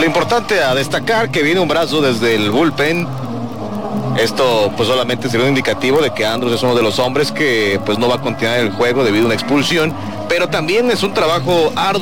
Lo importante a destacar que viene un brazo desde el bullpen. Esto pues solamente sería un indicativo de que Andrus es uno de los hombres que pues no va a continuar el juego debido a una expulsión, pero también es un trabajo arduo